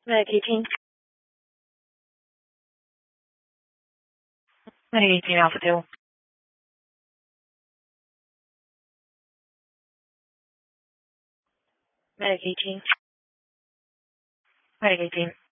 喂，可以听。那你几秒不丢？喂，可以听。喂，可以听。